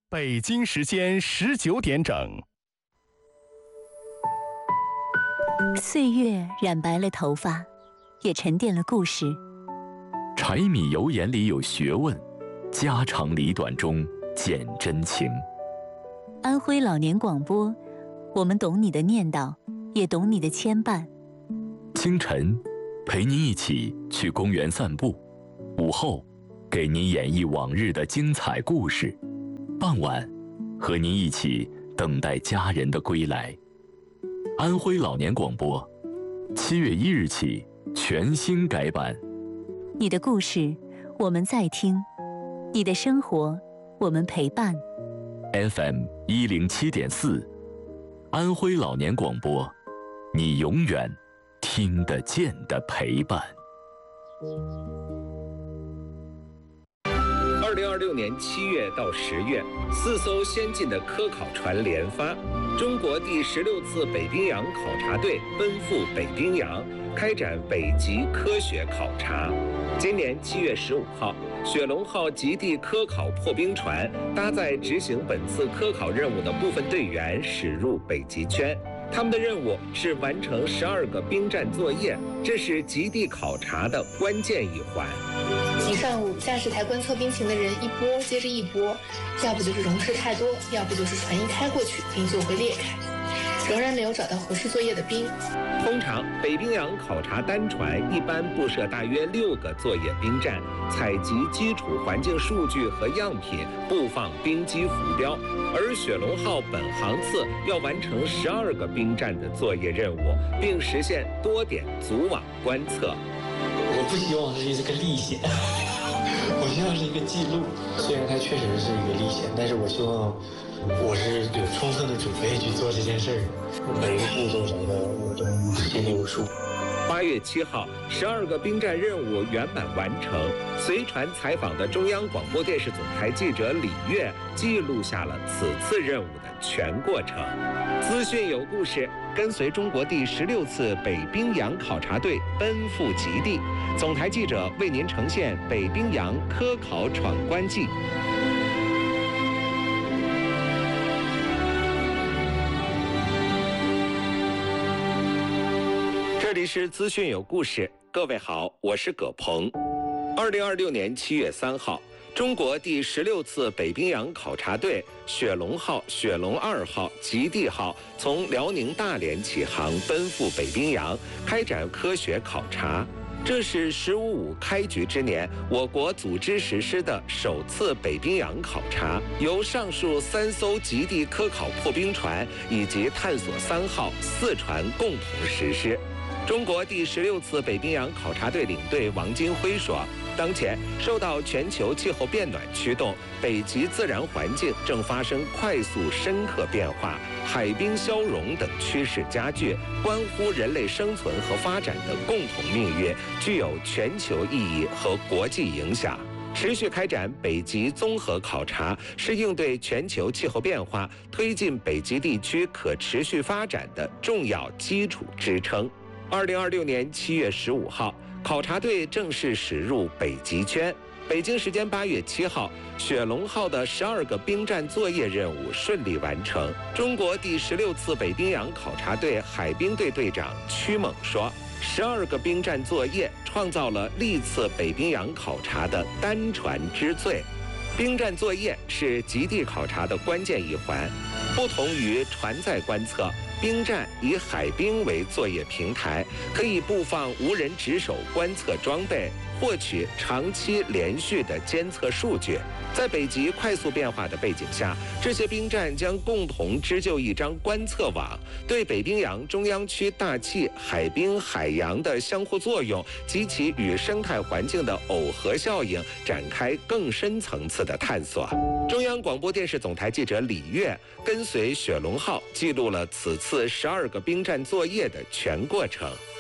北京时间19点整。 岁月染白了头发，也沉淀了故事。 柴米油盐里有学问，家长里短中见真情。 安徽老年广播，我们懂你的念叨，也懂你的牵绊。 清晨，陪您一起去公园散步；午后，给您演绎往日的精彩故事；傍晚，和您一起等待家人的归来。安徽老年广播，7月1日起全新改版。 你的故事，我们在听；你的生活，我们陪伴。 FM 107.4，安徽老年广播，你永远听得见的陪伴。 2026年7月到10月，4艘先进的科考船连发，中国第16次北冰洋考察队奔赴北冰洋，开展北极科学考察。今年7月15号，雪龙号极地科考破冰船搭载执行本次科考任务的部分队员驶入北极圈。他们的任务是完成12个冰站作业，这是极地考察的关键一环。 几上午，驾驶台观测冰情的人一波接着一波，要不就是溶质太多，要不就是船一开过去，冰就会裂开。仍然没有找到合适作业的冰。 通常，北冰洋考察单船一般布设大约6个作业冰站，采集基础环境数据和样品，布放冰基浮标。而雪龙号本航次要完成12个冰站的作业任务，并实现多点组网观测。 我不希望是一个历险，我希望是一个记录。虽然它确实是一个历险，但是我希望我是有充分的准备去做这件事儿，每一个步骤啥的我都心里有数。 8月7号，12个冰站任务圆满完成。随船采访的中央广播电视总台记者李悦记录下了此次任务的全过程。资讯有故事，跟随中国第16次北冰洋考察队奔赴极地。总台记者为您呈现北冰洋科考闯关记。这里是资讯有故事，各位好，我是葛鹏。2026年7月3号，中国第16次北冰洋考察队雪龙号、雪龙2号、极地号从辽宁大连起航，奔赴北冰洋，开展科学考察。这是“15·5”开局之年，我国组织实施的首次北冰洋考察，由上述3艘极地科考破冰船以及探索3号4船共同实施。中国第16次北冰洋考察队领队王金辉说，当前受到全球气候变暖驱动，北极自然环境正发生快速深刻变化，海冰消融等趋势加剧，关乎人类生存和发展的共同命运，具有全球意义和国际影响。持续开展北极综合考察，是应对全球气候变化、推进北极地区可持续发展的重要基础支撑。2026年7月15号，考察队正式驶入北极圈。北京时间8月7号，雪龙号的12个冰站作业任务顺利完成。中国第16次北冰洋考察队海冰队队长曲猛说，12个冰站作业创造了历次北冰洋考察的单船之最。冰站作业是极地考察的关键一环，不同于船载观测，冰站以海冰为作业平台，可以布放无人值守观测装备，获取长期连续的监测数据。在北极快速变化的背景下，这些冰站将共同织就一张观测网，对北冰洋中央区大气、海冰、海洋的相互作用及其与生态环境的耦合效应展开更深层次的探索。中央广播电视总台记者李悦跟随雪龙号记录了此次12个冰站作业的全过程。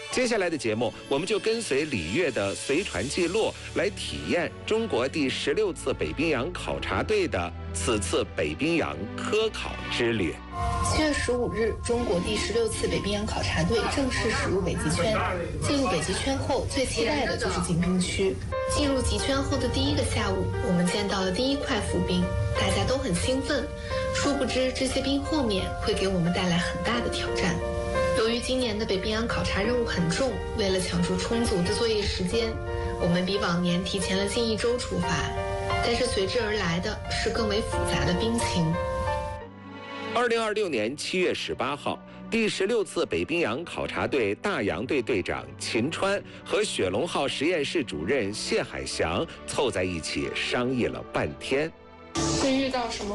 接下来的节目，我们就跟随李悦的随船记录，来体验中国第16次北冰洋考察队的此次北冰洋科考之旅。 7月15日，中国第16次北冰洋考察队正式驶入北极圈。进入北极圈后，最期待的就是进冰区。进入极圈后的第一个下午，我们见到了第一块浮冰，大家都很兴奋。殊不知，这些冰后面会给我们带来很大的挑战。由于今年的北冰洋考察任务很重，为了抢出充足的作业时间，我们比往年提前了近1周出发，但是随之而来的是更为复杂的冰情。 2026年7月18号，第16次北冰洋考察队大洋队队长秦川和雪龙号实验室主任谢海翔凑在一起商议了半天。 会遇到什么